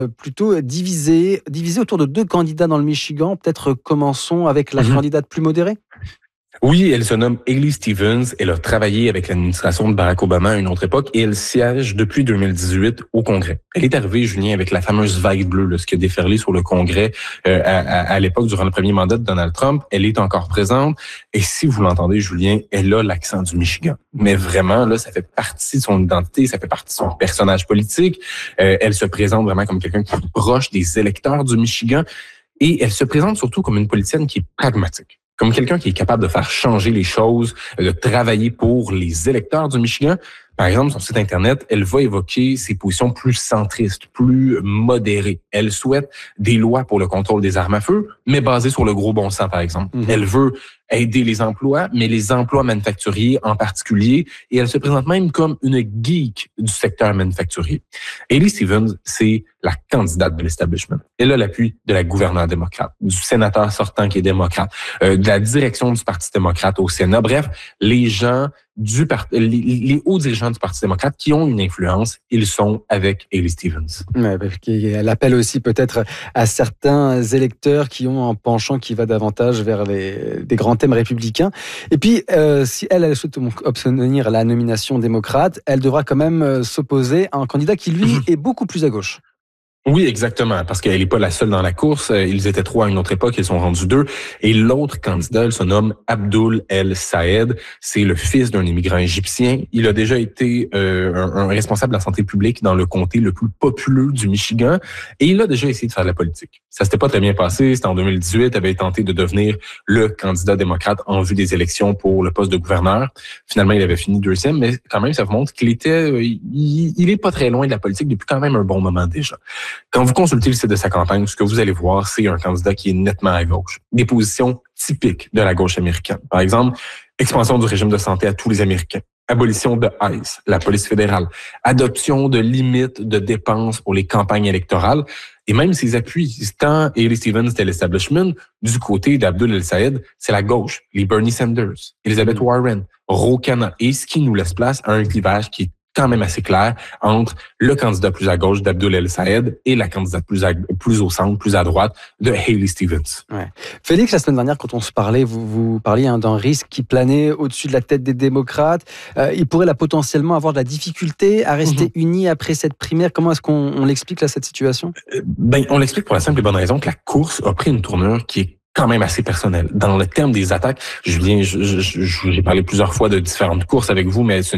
plutôt divisé autour de 2 candidats dans le Michigan. Peut-être commençons avec la candidate plus modérée? Oui, elle se nomme Haley Stevens. Elle a travaillé avec l'administration de Barack Obama à une autre époque et elle siège depuis 2018 au Congrès. Elle est arrivée, Julien, avec la fameuse vague bleue, là, ce qui a déferlé sur le Congrès à l'époque, durant le premier mandat de Donald Trump. Elle est encore présente. Et si vous l'entendez, Julien, elle a l'accent du Michigan. Mais vraiment, là, ça fait partie de son identité, ça fait partie de son personnage politique. Elle se présente vraiment comme quelqu'un qui est proche des électeurs du Michigan. Et elle se présente surtout comme une politicienne qui est pragmatique, comme quelqu'un qui est capable de faire changer les choses, de travailler pour les électeurs du Michigan. Par exemple, sur son site Internet, elle va évoquer ses positions plus centristes, plus modérées. Elle souhaite des lois pour le contrôle des armes à feu, mais basées sur le gros bon sens, par exemple. Elle veut aider les emplois, mais les emplois manufacturiers en particulier, et elle se présente même comme une geek du secteur manufacturier. Haley Stevens, c'est la candidate de l'establishment. Elle a l'appui de la gouverneure démocrate, du sénateur sortant qui est démocrate, de la direction du Parti démocrate au Sénat. Bref, les gens les hauts dirigeants du Parti démocrate qui ont une influence, ils sont avec Haley Stevens. Ouais, elle appelle aussi peut-être à certains électeurs qui ont un penchant qui va davantage vers des grands thèmes républicains. Et puis, si elle souhaite obtenir la nomination démocrate, elle devra quand même s'opposer à un candidat qui, lui, est beaucoup plus à gauche. Oui, exactement, parce qu'elle n'est pas la seule dans la course. Ils étaient 3 à une autre époque, ils sont rendus 2. Et l'autre candidat, il se nomme Abdul El Sayed. C'est le fils d'un immigrant égyptien. Il a déjà été un responsable de la santé publique dans le comté le plus populeux du Michigan. Et il a déjà essayé de faire de la politique. Ça s'était pas très bien passé. C'était en 2018. Il avait tenté de devenir le candidat démocrate en vue des élections pour le poste de gouverneur. Finalement, il avait fini 2e, mais quand même, ça vous montre qu'il il est pas très loin de la politique depuis quand même un bon moment déjà. Quand vous consultez le site de sa campagne, ce que vous allez voir, c'est un candidat qui est nettement à gauche. Des positions typiques de la gauche américaine. Par exemple, expansion du régime de santé à tous les Américains. Abolition de ICE, la police fédérale. Adoption de limites de dépenses pour les campagnes électorales. Et même ses appuis, tant Haley Stevens et l'establishment, du côté d'Abdul El Sayed, c'est la gauche. Les Bernie Sanders, Elizabeth Warren, Ro Khanna. Et ce qui nous laisse place à un clivage qui est quand même assez clair entre le candidat plus à gauche d'Abdul El Sayed et la candidate plus au centre, plus à droite de Haley Stevens. Ouais. Félix, la semaine dernière, quand on se parlait, vous parliez d'un risque qui planait au-dessus de la tête des démocrates. Ils pourraient là potentiellement avoir de la difficulté à rester unis après cette primaire. Comment est-ce qu'on l'explique là, cette situation? On l'explique pour la simple et bonne raison que la course a pris une tournure qui est quand même assez personnelle. Dans le terme des attaques, Julien, j'ai parlé plusieurs fois de différentes courses avec vous, mais